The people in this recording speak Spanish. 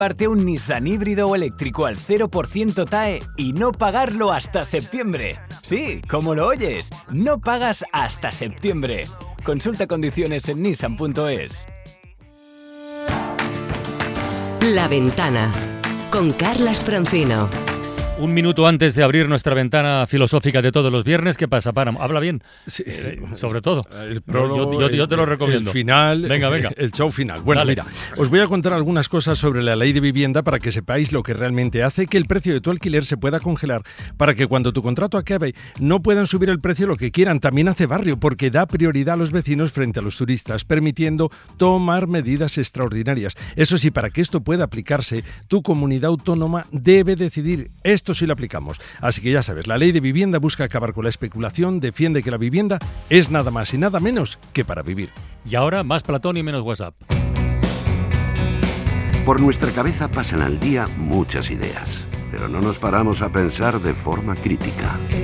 Parte un Nissan híbrido o eléctrico al 0% TAE y no pagarlo hasta septiembre. Sí, como lo oyes, no pagas hasta septiembre. Consulta condiciones en nissan.es. La Ventana, con Carlas Francino. Un minuto antes de abrir nuestra ventana filosófica de todos los viernes, ¿qué pasa, Páramo? Habla bien, sí, sobre todo. El prólogo, yo te lo recomiendo. El final, venga. El show final. Bueno, dale. Mira, os voy a contar algunas cosas sobre la ley de vivienda para que sepáis lo que realmente hace que el precio de tu alquiler se pueda congelar, para que cuando tu contrato acabe no puedan subir el precio lo que quieran. También hace barrio, porque da prioridad a los vecinos frente a los turistas, permitiendo tomar medidas extraordinarias. Eso sí, para que esto pueda aplicarse, tu comunidad autónoma debe decidir. Esto sí lo aplicamos. Así que ya sabes, la ley de vivienda busca acabar con la especulación, defiende que la vivienda es nada más y nada menos que para vivir. Y ahora, más Platón y menos WhatsApp. Por nuestra cabeza pasan al día muchas ideas, pero no nos paramos a pensar de forma crítica.